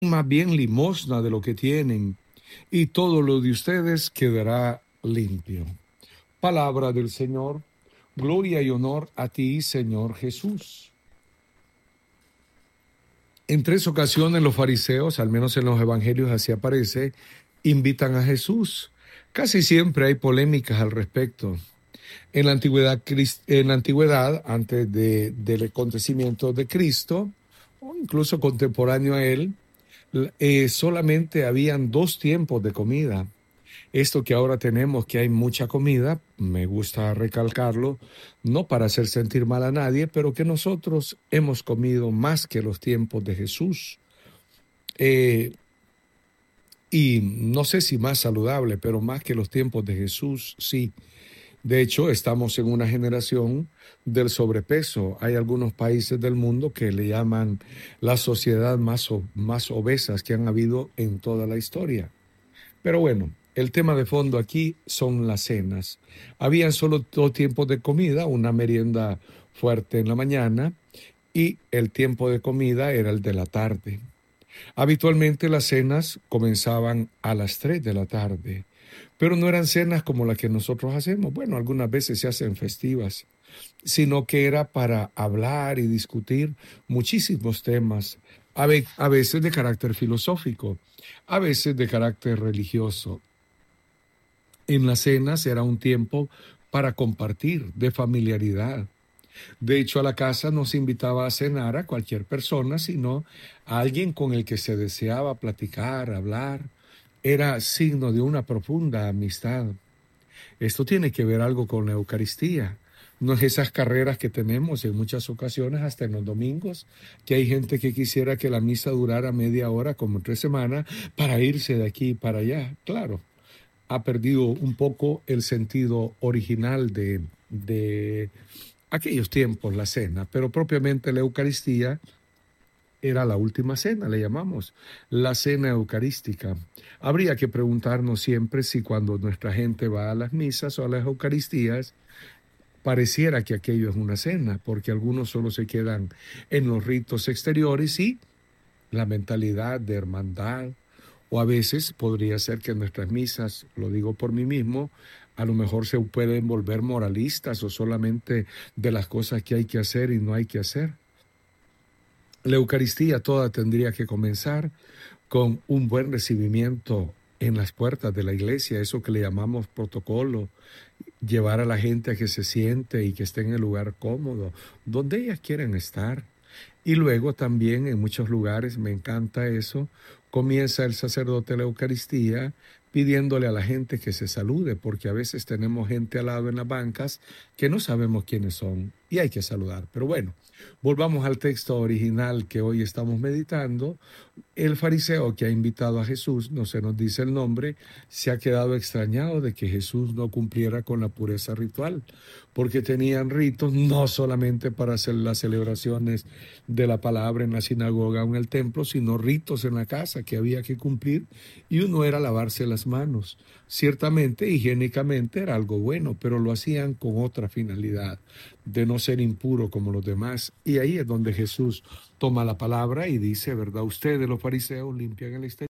más bien limosna de lo que tienen, y todo lo de ustedes quedará limpio. Palabra del Señor. Gloria y honor a ti, Señor Jesús. En 3 ocasiones los fariseos, al menos en los evangelios así aparece, invitan a Jesús. Casi siempre hay polémicas al respecto. En la antigüedad, antes del acontecimiento de Cristo, o incluso contemporáneo a él, solamente habían 2 tiempos de comida. Esto que ahora tenemos, que hay mucha comida, me gusta recalcarlo, no para hacer sentir mal a nadie, pero que nosotros hemos comido más que los tiempos de Jesús. Eh, y no sé si más saludable, pero más que los tiempos de Jesús, sí. De hecho, estamos en una generación del sobrepeso. Hay algunos países del mundo que le llaman la sociedad más obesas que han habido en toda la historia. Pero bueno, el tema de fondo aquí son las cenas. Habían solo 2 tiempos de comida, una merienda fuerte en la mañana y el tiempo de comida era el de la tarde. Habitualmente las cenas comenzaban a las 3 de la tarde, pero no eran cenas como las que nosotros hacemos. Bueno, algunas veces se hacen festivas, sino que era para hablar y discutir muchísimos temas, a veces de carácter filosófico, a veces de carácter religioso. En las cenas era un tiempo para compartir, de familiaridad. De hecho, a la casa no se invitaba a cenar a cualquier persona, sino a alguien con el que se deseaba platicar, hablar. Era signo de una profunda amistad. Esto tiene que ver algo con la Eucaristía. No es esas carreras que tenemos en muchas ocasiones, hasta en los domingos, que hay gente que quisiera que la misa durara media hora, como 3 semanas, para irse de aquí para allá. Claro, ha perdido un poco el sentido original de aquellos tiempos, la cena, pero propiamente la Eucaristía era la última cena, le llamamos, la cena eucarística. Habría que preguntarnos siempre si cuando nuestra gente va a las misas o a las Eucaristías, pareciera que aquello es una cena, porque algunos solo se quedan en los ritos exteriores y la mentalidad de hermandad, o a veces podría ser que nuestras misas, lo digo por mí mismo, a lo mejor se pueden volver moralistas o solamente de las cosas que hay que hacer y no hay que hacer. La Eucaristía toda tendría que comenzar con un buen recibimiento en las puertas de la iglesia, eso que le llamamos protocolo, llevar a la gente a que se siente y que esté en el lugar cómodo, donde ellas quieren estar. Y luego también en muchos lugares, me encanta eso, comienza el sacerdote la Eucaristía pidiéndole a la gente que se salude, porque a veces tenemos gente al lado en las bancas que no sabemos quiénes son y hay que saludar. Pero bueno, volvamos al texto original que hoy estamos meditando. El fariseo que ha invitado a Jesús, no se nos dice el nombre, se ha quedado extrañado de que Jesús no cumpliera con la pureza ritual, porque tenían ritos no solamente para hacer las celebraciones de la palabra en la sinagoga o en el templo, sino ritos en la casa que había que cumplir, y uno era lavarse las manos. Ciertamente, higiénicamente era algo bueno, pero lo hacían con otra finalidad, de no ser impuro como los demás. Y ahí es donde Jesús toma la palabra y dice, ¿verdad? Ustedes los fariseos limpian el exterior